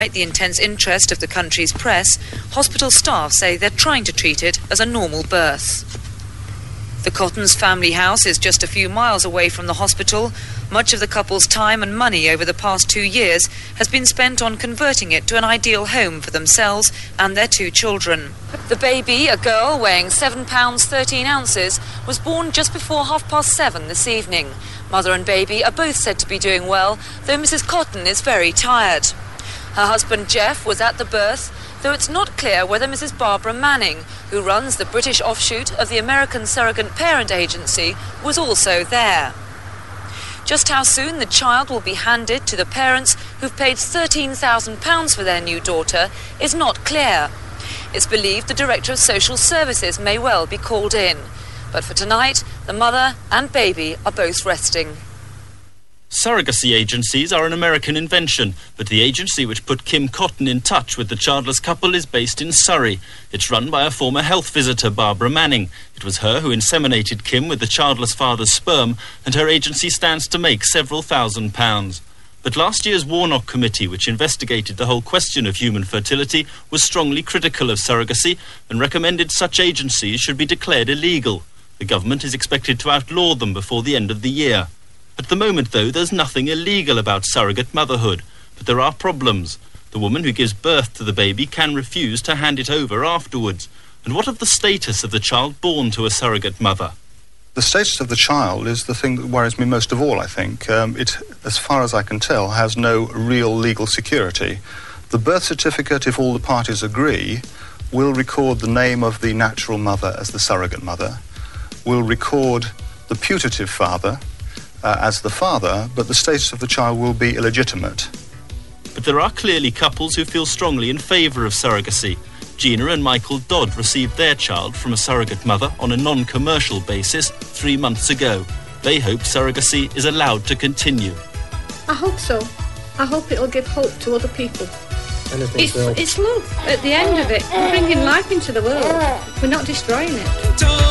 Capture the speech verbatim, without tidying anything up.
Despite the intense interest of the country's press, hospital staff say they're trying to treat it as a normal birth. The Cottons family house is just a few miles away from the hospital. Much of the couple's time and money over the past two years has been spent on converting it to an ideal home for themselves and their two children. The baby, a girl weighing seven pounds thirteen ounces, was born just before half past seven this evening. Mother and baby are both said to be doing well, though Missus Cotton is very tired. Her husband Jeff was at the birth, though it's not clear whether Missus Barbara Manning, who runs the British offshoot of the American Surrogate Parent Agency, was also there. Just how soon the child will be handed to the parents who've paid thirteen thousand pounds for their new daughter is not clear. It's believed the Director of Social Services may well be called in. But for tonight, the mother and baby are both resting. Surrogacy agencies are an American invention, but the agency which put Kim Cotton in touch with the childless couple is based in Surrey. It's run by a former health visitor, Barbara Manning. It was her who inseminated Kim with the childless father's sperm, and her agency stands to make several thousand pounds. But last year's Warnock Committee, which investigated the whole question of human fertility, was strongly critical of surrogacy and recommended such agencies should be declared illegal. The government is expected to outlaw them before the end of the year. At the moment, though, there's nothing illegal about surrogate motherhood, but there are problems. The woman who gives birth to the baby can refuse to hand it over afterwards. And what of the status of the child born to a surrogate mother? The status of the child is the thing that worries me most of all, I think. Um, it, as far as I can tell, has no real legal security. The birth certificate, if all the parties agree, will record the name of the natural mother as the surrogate mother, will record the putative father uh, as the father, but the status of the child will be illegitimate. But there are clearly couples who feel strongly in favour of surrogacy. Gina and Michael Dodd received their child from a surrogate mother on a non-commercial basis three months ago. They hope surrogacy is allowed to continue. I hope so. I hope it'll give hope to other people. It's, it's love at the end of it. We're bringing life into the world. We're not destroying it.